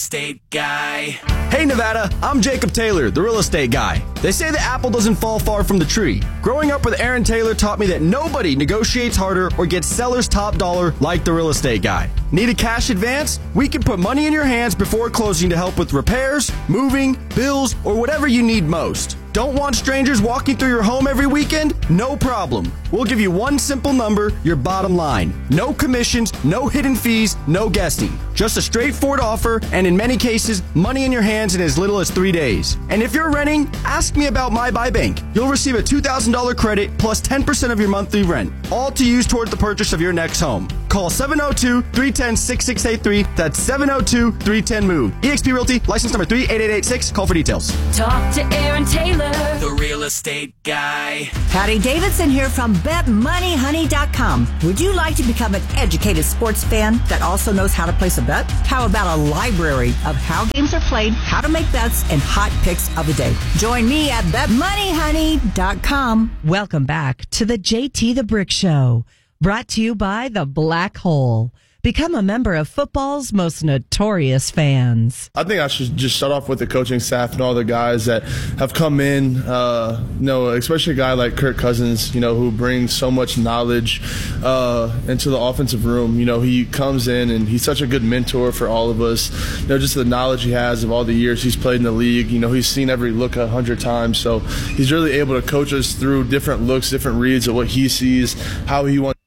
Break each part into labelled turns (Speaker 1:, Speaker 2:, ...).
Speaker 1: Estate Guy.
Speaker 2: Hey Nevada, I'm Jacob Taylor, the real estate guy. They say the apple doesn't fall far from the tree. Growing up with Aaron Taylor taught me that nobody negotiates harder or gets seller's top dollar like the real estate guy. Need a cash advance? We can put money in your hands before closing to help with repairs, moving, bills, or whatever you need most. Don't want strangers walking through your home every weekend? No problem. We'll give you one simple number, your bottom line. No commissions, no hidden fees, no guessing. Just a straightforward offer, and in many cases, money in your hands in as little as 3 days. And if you're renting, ask me about My Buy Bank. You'll receive a $2,000 credit plus 10% of your monthly rent, all to use toward the purchase of your next home. Call 702-310-6683. That's 702-310-MOVE. eXp Realty, license number 38886. Call for details.
Speaker 3: Talk to Aaron Taylor,
Speaker 1: The Real Estate Guy.
Speaker 4: Patty Davidson here from BetMoneyHoney.com. Would you like to become an educated sports fan that also knows how to place a bet? How about a library of how games are played, how to make bets, and hot picks of the day? Join me at BetMoneyHoney.com.
Speaker 5: Welcome back to the JT the Brick Show, brought to you by The Black Hole. Become a member of football's most notorious fans.
Speaker 6: I think I should just start off with the coaching staff and all the guys that have come in, especially a guy like Kirk Cousins, who brings so much knowledge into the offensive room. He comes in and he's such a good mentor for all of us. Just the knowledge he has of all the years he's played in the league. He's seen every look 100 times. So he's really able to coach us through different looks, different reads of what he sees, how he wants.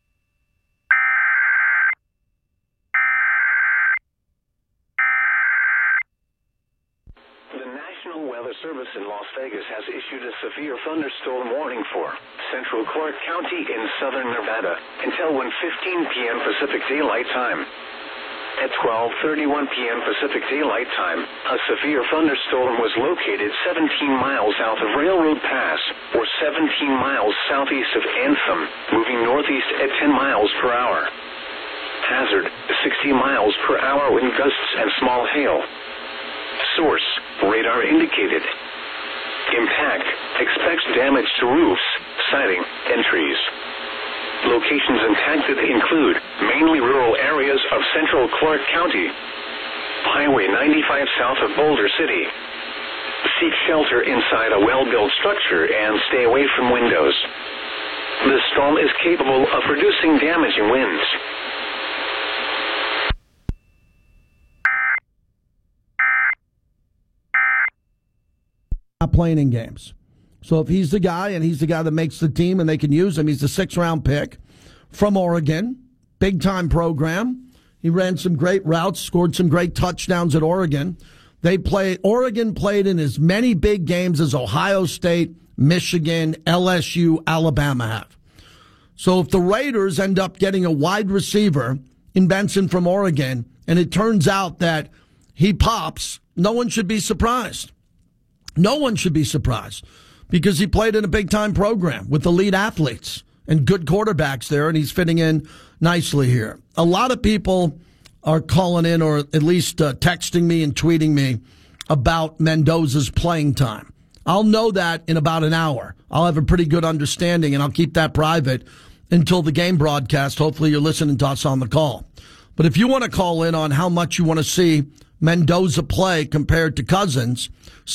Speaker 7: Service in Las Vegas has issued a severe thunderstorm warning for Central Clark County in southern Nevada until 1:15 p.m. Pacific Daylight Time. At 12:31 p.m. Pacific Daylight Time, a severe thunderstorm was located 17 miles south of Railroad Pass, or 17 miles southeast of Anthem, moving northeast at 10 miles per hour. Hazard, 60 miles per hour wind gusts and small hail. Source, radar indicated. Impact, expects damage to roofs, siding, and trees. Locations impacted include mainly rural areas of central Clark County, Highway 95 south of Boulder City. Seek shelter inside a well-built structure and stay away from windows. The storm is capable of producing damaging winds.
Speaker 8: Not playing in games. So if he's the guy and he's the guy that makes the team and they can use him, he's the 6th-round pick from Oregon, big-time program. He ran some great routes, scored some great touchdowns at Oregon. Oregon played in as many big games as Ohio State, Michigan, LSU, Alabama have. So if the Raiders end up getting a wide receiver in Benson from Oregon and it turns out that he pops, no one should be surprised. No one should be surprised because he played in a big-time program with elite athletes and good quarterbacks there, and he's fitting in nicely here. A lot of people are calling in or at least texting me and tweeting me about Mendoza's playing time. I'll know that in about an hour. I'll have a pretty good understanding, and I'll keep that private until the game broadcast. Hopefully you're listening to us on the call. But if you want to call in on how much you want to see Mendoza play compared to Cousins,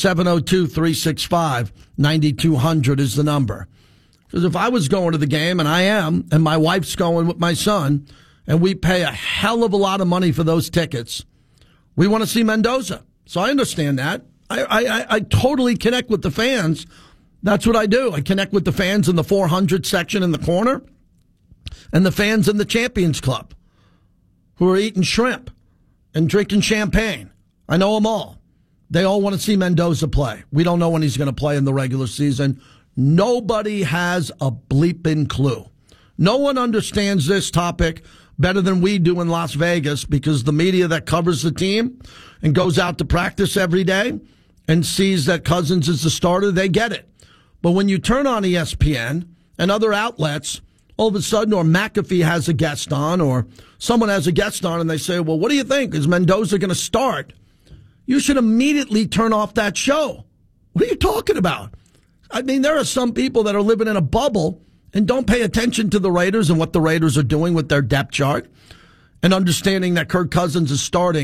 Speaker 8: 702-365-9200 is the number. Because if I was going to the game, and I am, and my wife's going with my son, and we pay a hell of a lot of money for those tickets, we want to see Mendoza. So I understand that. I totally connect with the fans. That's what I do. I connect with the fans in the 400 section in the corner and the fans in the Champions Club who are eating shrimp and drinking champagne. I know them all. They all want to see Mendoza play. We don't know when he's going to play in the regular season. Nobody has a bleeping clue. No one understands this topic better than we do in Las Vegas because the media that covers the team and goes out to practice every day and sees that Cousins is the starter, they get it. But when you turn on ESPN and other outlets, all of a sudden, or McAfee has a guest on, or someone has a guest on, and they say, well, what do you think? Is Mendoza going to start? You should immediately turn off that show. What are you talking about? I mean, there are some people that are living in a bubble and don't pay attention to the Raiders and what the Raiders are doing with their depth chart and understanding that Kirk Cousins is starting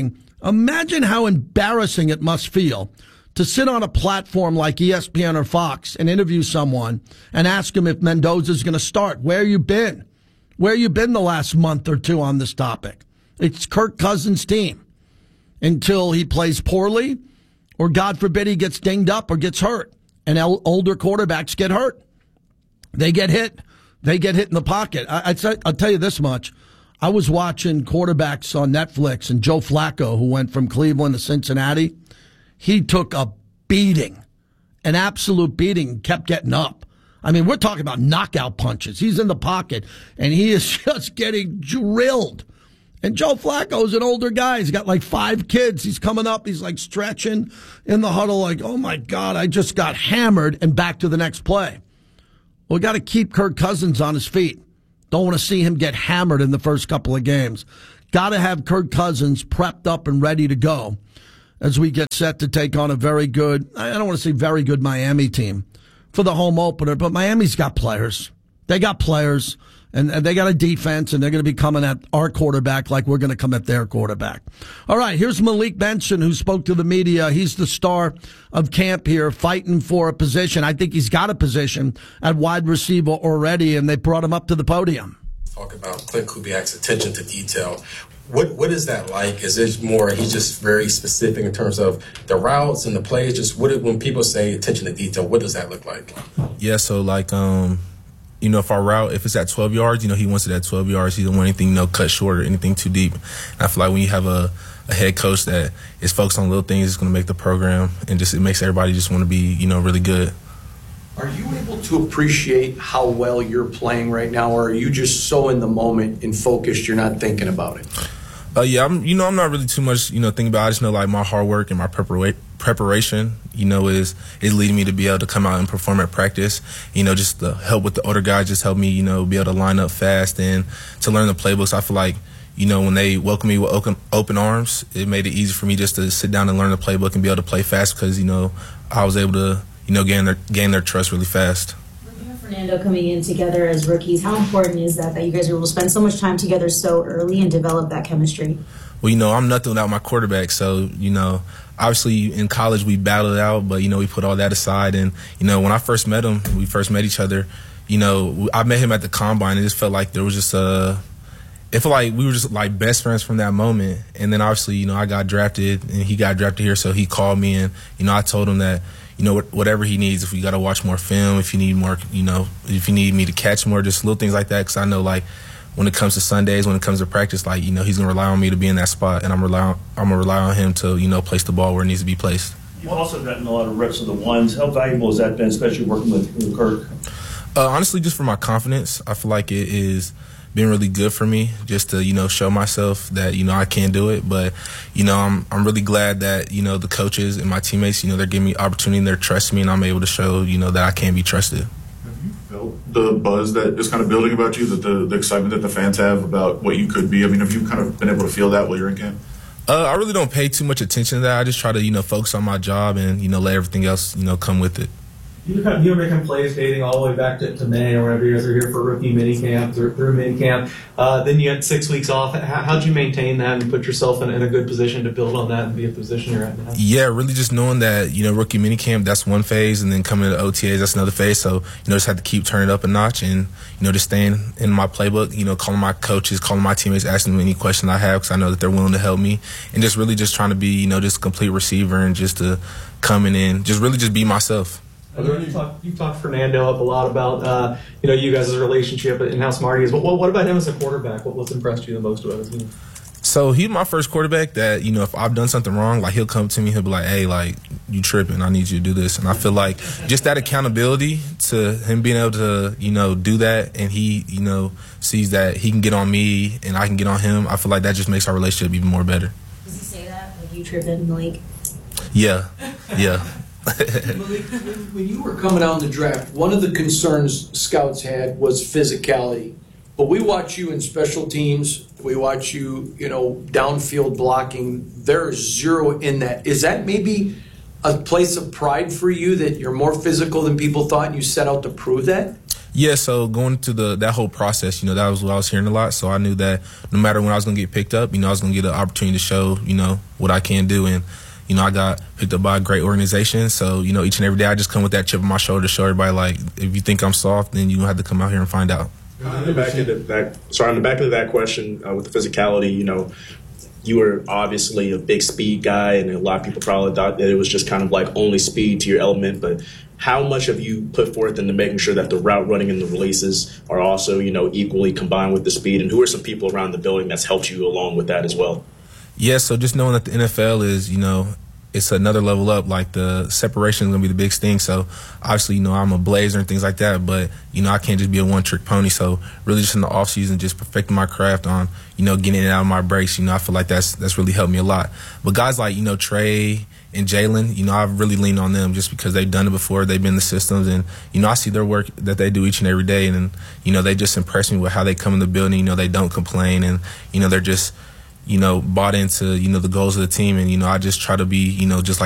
Speaker 8: Imagine how embarrassing it must feel to sit on a platform like ESPN or Fox and interview someone and ask them if Mendoza's going to start. Where you been? Where you been the last month or two on this topic? It's Kirk Cousins' team until he plays poorly or, God forbid, he gets dinged up or gets hurt. And older quarterbacks get hurt. They get hit. They get hit in the pocket. I'll tell you this much. I was watching quarterbacks on Netflix, and Joe Flacco, who went from Cleveland to Cincinnati, he took a beating, an absolute beating, kept getting up. I mean, we're talking about knockout punches. He's in the pocket, and he is just getting drilled. And Joe Flacco's an older guy. He's got like 5 kids. He's coming up. He's like stretching in the huddle like, oh, my God, I just got hammered, and back to the next play. Well, we got to keep Kirk Cousins on his feet. Don't want to see him get hammered in the first couple of games. Got to have Kirk Cousins prepped up and ready to go as we get set to take on a very good, I don't want to say very good Miami team for the home opener, but Miami's got players. They got players, and they got a defense, and they're going to be coming at our quarterback like we're going to come at their quarterback. All right, here's Malik Benson, who spoke to the media. He's the star of camp here, fighting for a position. I think he's got a position at wide receiver already, and they brought him up to the podium.
Speaker 9: Talk about Clint Kubiak's attention to detail. What is that like? Is it more he's just very specific in terms of the routes and the plays? Just when people say attention to detail, what does that look like?
Speaker 10: Yeah, so like if our route, if it's at 12 yards, he wants it at 12 yards. He don't want anything, cut short or anything too deep. And I feel like when you have a head coach that is focused on little things, it's going to make the program, and just it makes everybody just want to be, really good.
Speaker 11: Are you able to appreciate how well you're playing right now, or are you just so in the moment and focused you're not thinking about it?
Speaker 10: Yeah, I'm not really too much, thinking about it. I just know, like, my hard work and my preparation, is leading me to be able to come out and perform at practice. Just to help with the older guys, just help me, be able to line up fast and to learn the playbooks. I feel like, when they welcome me with open arms, it made it easy for me just to sit down and learn the playbook and be able to play fast because, I was able to, gain their trust really fast.
Speaker 12: Fernando coming in together as rookies, how important is that you guys are able to spend so much time together so early and develop that chemistry?
Speaker 10: Well, I'm nothing without my quarterback, so, obviously in college we battled it out, but, we put all that aside. And, when I first met him, we first met each other, I met him at the Combine, and it just felt like there was just it felt like we were just like best friends from that moment. And then obviously, I got drafted and he got drafted here, so he called me and, I told him that, whatever he needs, if we got to watch more film, if you need more, if you need me to catch more, just little things like that. Because I know, like, when it comes to Sundays, when it comes to practice, like, he's going to rely on me to be in that spot, and I'm going to rely on him to, place the ball where it needs to be placed.
Speaker 13: You've also gotten a lot of reps of the ones. How valuable has that been, especially working with Kirk?
Speaker 10: Honestly, just for my confidence, I feel like it is been really good for me just to, show myself that, I can do it. But, I'm really glad that, the coaches and my teammates, they're giving me opportunity and they're trusting me, and I'm able to show, that I can be trusted.
Speaker 14: Have you felt the buzz that is kind of building about you, that the excitement that the fans have about what you could be? I mean, have you kind of been able to feel that while you're in camp?
Speaker 10: I really don't pay too much attention to that. I just try to, focus on my job and, let everything else, come with it.
Speaker 15: You were making plays dating all the way back to May or whenever you guys were here for rookie minicamp, through minicamp. Then you had 6 weeks off. How'd you maintain that and put yourself in a good position to build on that and be at the position you're at now?
Speaker 10: Yeah, really just knowing that, rookie minicamp, that's one phase, and then coming to OTAs, that's another phase. So, just had to keep turning it up a notch and, just staying in my playbook, calling my coaches, calling my teammates, asking them any questions I have because I know that they're willing to help me. And just really just trying to be, just a complete receiver and just to come in and just really just be myself.
Speaker 15: You've talked Fernando up a lot about you guys' relationship and how smart he is. But what about him as a quarterback? What's impressed you the most about his game?
Speaker 10: So he's my first quarterback that, if I've done something wrong, like he'll come to me, he'll be like, hey, like, you tripping, I need you to do this. And I feel like just that accountability to him being able to, do that, and he, sees that he can get on me and I can get on him, I feel like that just makes our relationship even more better.
Speaker 12: Does he say that? Like, you tripping, Malik?
Speaker 10: Yeah.
Speaker 11: When you were coming out in the draft, one of the concerns scouts had was physicality. But we watch you in special teams. We watch you, downfield blocking. There's zero in that. Is that maybe a place of pride for you that you're more physical than people thought and you set out to prove that?
Speaker 10: Yeah, so going through that whole process, you know, that was what I was hearing a lot. So I knew that no matter when I was going to get picked up, you know, I was going to get an opportunity to show, you know, what I can do. And, you know, I got picked up by a great organization. So, you know, each and every day I just come with that chip on my shoulder to show everybody, like, if you think I'm soft, then you have to come out here and find out.
Speaker 16: On the back of that question with the physicality, you know, you were obviously a big speed guy, and a lot of people probably thought that it was just kind of like only speed to your element. But how much have you put forth into making sure that the route running and the releases are also, you know, equally combined with the speed? And who are some people around the building that's helped you along with that as well?
Speaker 10: Yeah, so just knowing that the NFL is, you know, it's another level up. Like, the separation is going to be the biggest thing. So obviously, you know, I'm a blazer and things like that, but, you know, I can't just be a one-trick pony. So really just in the offseason, just perfecting my craft on, you know, getting it out of my breaks. You know, I feel like that's really helped me a lot. But guys like, you know, Trey and Jalen, you know, I've really leaned on them just because they've done it before. They've been in the systems, and, you know, I see their work that they do each and every day. And, you know, they just impress me with how they come in the building. You know, they don't complain, and, you know, they're just, you know, bought into, you know, the goals of the team. And, you know, I just try to be, you know, just like